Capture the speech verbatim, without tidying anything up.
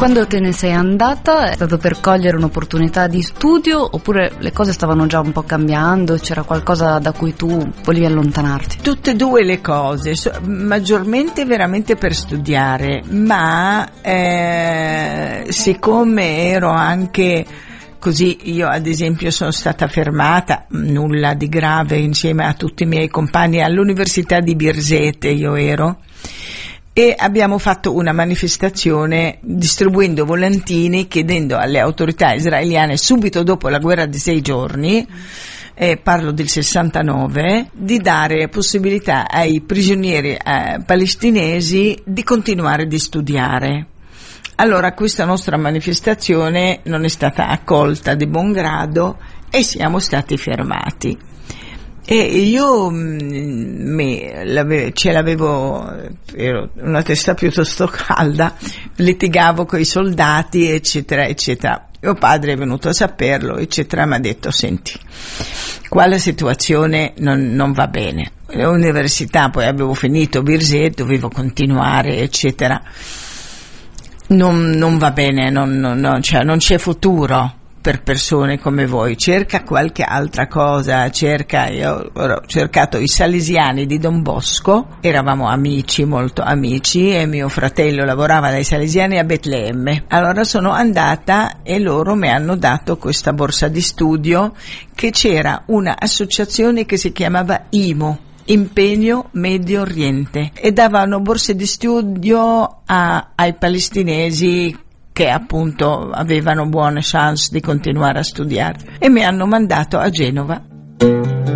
Quando te ne sei andata è stato per cogliere un'opportunità di studio oppure le cose stavano già un po' cambiando, c'era qualcosa da cui tu volevi allontanarti? Tutte e due le cose, maggiormente veramente per studiare, ma eh, siccome ero anche così, io ad esempio sono stata fermata, nulla di grave, insieme a tutti i miei compagni all'Università di Birzete io ero, e abbiamo fatto una manifestazione distribuendo volantini chiedendo alle autorità israeliane subito dopo la guerra dei sei giorni, eh, parlo del sessantanove, di dare possibilità ai prigionieri eh, palestinesi di continuare di studiare. Allora questa nostra manifestazione non è stata accolta di buon grado e siamo stati fermati. E io me, l'avevo, ce l'avevo, ero una testa piuttosto calda, litigavo con i soldati, eccetera, eccetera. Mio padre è venuto a saperlo, eccetera, mi ha detto: senti, qua la situazione non, non va bene. L'università, poi avevo finito Birzet, dovevo continuare, eccetera. Non, non va bene, non, non, non, cioè non c'è futuro per persone come voi, cerca qualche altra cosa, cerca, io ho cercato i salesiani di Don Bosco, eravamo amici, molto amici, e mio fratello lavorava dai salesiani a Betlemme. Allora sono andata e loro mi hanno dato questa borsa di studio, che c'era una associazione che si chiamava I M O, Impegno Medio Oriente, e davano borse di studio a, ai palestinesi che appunto avevano buone chance di continuare a studiare, e mi hanno mandato a Genova.